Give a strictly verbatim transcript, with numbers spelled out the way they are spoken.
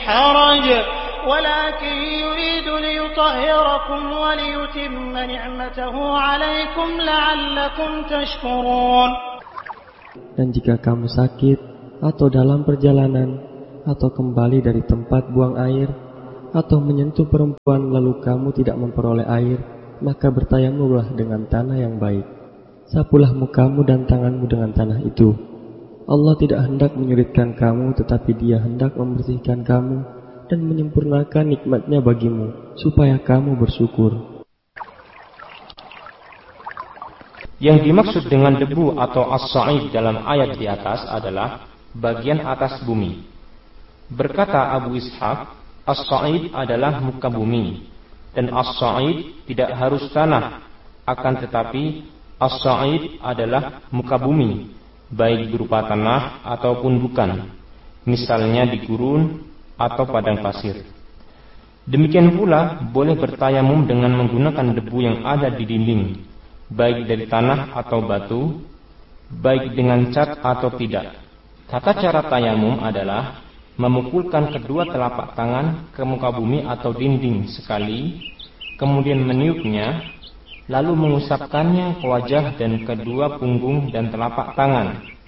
حرج ولكن يريد ليطهركم وليتم نعمته عليكم لعلكم تشكرون. Dan jika kamu sakit atau dalam perjalanan atau kembali dari tempat buang air atau menyentuh perempuan lalu kamu tidak memperoleh air, maka bertayamumlah dengan tanah yang baik. Sapulah mukamu dan tanganmu dengan tanah itu. Allah tidak hendak menyulitkan kamu, tetapi Dia hendak membersihkan kamu dan menyempurnakan nikmat-Nya bagimu, supaya kamu bersyukur. Yang dimaksud dengan debu atau as-sa'id dalam ayat di atas adalah bagian atas bumi. Berkata Abu Ishaq, as-sa'id adalah muka bumi, dan as-sa'id tidak harus tanah, akan tetapi as-sa'id adalah muka bumi, baik berupa tanah ataupun bukan, misalnya di gurun atau padang pasir. Demikian pula boleh bertayamum dengan menggunakan debu yang ada di dinding, baik dari tanah atau batu, baik dengan cat atau tidak. Tata cara tayamum adalah memukulkan kedua telapak tangan ke muka bumi atau dinding sekali, kemudian meniupnya, lalu mengusapkannya ke wajah dan kedua punggung dan telapak tangan.